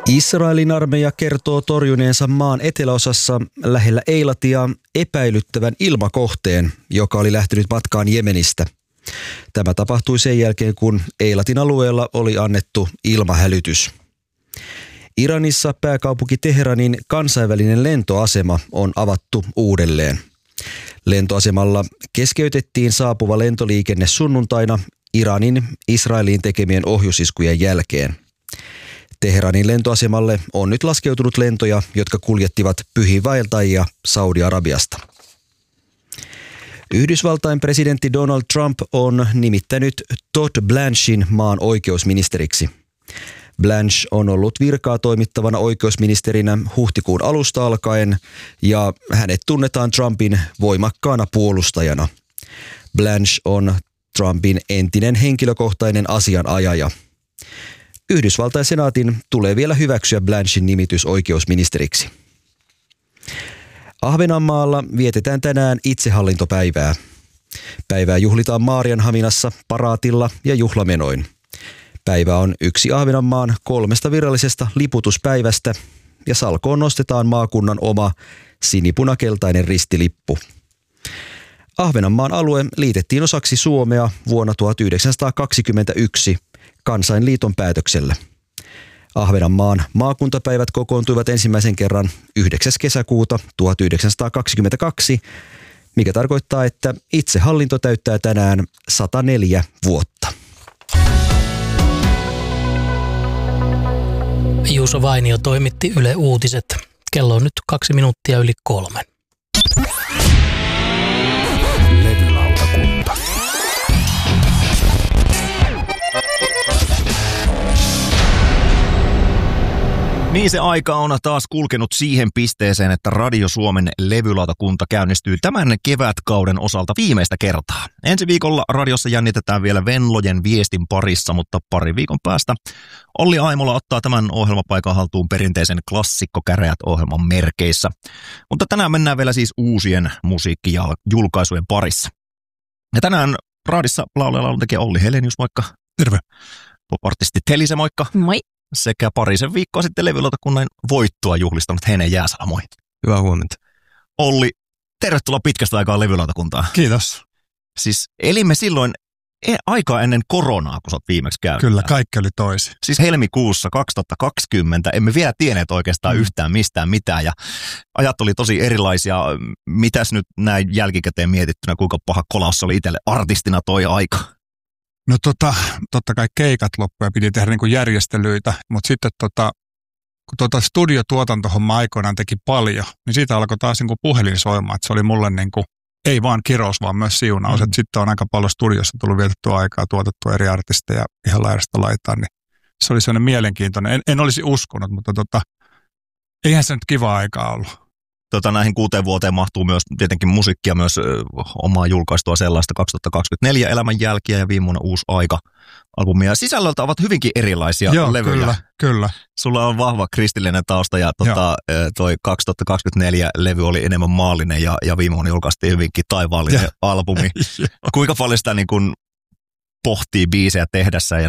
Israelin armeija kertoo torjuneensa maan eteläosassa lähellä Eilatia epäilyttävän ilmakohteen, joka oli lähtenyt matkaan Jemenistä. Tämä tapahtui sen jälkeen, kun Eilatin alueella oli annettu ilmahälytys. Iranissa pääkaupunki Teheranin kansainvälinen lentoasema on avattu uudelleen. Lentoasemalla keskeytettiin saapuva lentoliikenne sunnuntaina Iranin Israeliin tekemien ohjusiskujen jälkeen. Teheranin lentoasemalle on nyt laskeutunut lentoja, jotka kuljettivat pyhiinvaeltajia Saudi-Arabiasta. Yhdysvaltain presidentti Donald Trump on nimittänyt Todd Blanchin maan oikeusministeriksi. Blanche on ollut virkaa toimittavana oikeusministerinä huhtikuun alusta alkaen ja hänet tunnetaan Trumpin voimakkaana puolustajana. Blanche on Trumpin entinen henkilökohtainen asianajaja. Yhdysvaltain senaatin tulee vielä hyväksyä Blanchin nimitys oikeusministeriksi. Ahvenanmaalla vietetään tänään itsehallintopäivää. Päivää juhlitaan Maarianhaminassa, paraatilla ja juhlamenoin. Päivä on yksi Ahvenanmaan 3 virallisesta liputuspäivästä ja salkoon nostetaan maakunnan oma sinipunakeltainen ristilippu. Ahvenanmaan alue liitettiin osaksi Suomea vuonna 1921 Kansainliiton päätöksellä. Ahvenanmaan maakuntapäivät kokoontuivat ensimmäisen kerran 9. kesäkuuta 1922, mikä tarkoittaa, että itsehallinto täyttää tänään 104 vuotta. Juuso Vainio toimitti Yle Uutiset. Kello on nyt 2 minuuttia yli 3. Levylautakunta. Niin se aika on taas kulkenut siihen pisteeseen, että Radio Suomen levylautakunta käynnistyy tämän kevätkauden osalta viimeistä kertaa. Ensi viikolla radiossa jännitetään vielä Venlojen viestin parissa, mutta pari viikon päästä Olli Aimola ottaa tämän ohjelmapaikan haltuun perinteisen klassikkokäräjät-ohjelman merkeissä. Mutta tänään mennään vielä siis uusien musiikki- ja julkaisujen parissa. Ja tänään raadissa laulaja-lauluntekijä Olli Helenius, moikka. Terve. Pop-artisti Telise, moikka. Moi. Sekä parisen viikkoa sitten levylautakunnan voittoa juhlistanut Hene Jääsala, moi. Hyvää huomenta. Olli, tervetuloa pitkästä aikaa levylautakuntaan. Kiitos. Siis elimme silloin aikaa ennen koronaa, kun sä oot viimeksi käynyt. Kyllä, kaikki oli toisin. Siis helmikuussa 2020, emme vielä tienneet oikeastaan yhtään mistään mitään ja ajat oli tosi erilaisia. Mitäs nyt näin jälkikäteen mietittynä, kuinka paha kolaus oli itselle artistina toi aika? No totta kai keikat loppuja piti tehdä niin kuin järjestelyitä, mutta sitten kun studiotuotantohomma aikoinaan teki paljon, niin siitä alkoi taas niin kuin puhelin soimaan, että se oli mulle niin kuin, ei vaan kirous, vaan myös siunaus. Että sitten on aika paljon studiossa tullut vietettyä aikaa, tuotettua eri artisteja ihan laidasta laitaan, niin se oli sellainen mielenkiintoinen. En olisi uskonut, mutta eihän se nyt kiva aikaa ollut. Näihin 6 vuoteen mahtuu myös tietenkin musiikkia, myös omaa julkaistua sellaista 2024 elämänjälkiä ja viime vuonna uusi aika-albumia. Sisällöltä ovat hyvinkin erilaisia levyjä. Kyllä. Sulla on vahva kristillinen tausta ja toi 2024 levy oli enemmän maallinen ja viime vuonna julkaistiin hyvinkin taivaallinen albumi. Kuinka paljon sitä niin kun pohtii biisejä tehdessä ja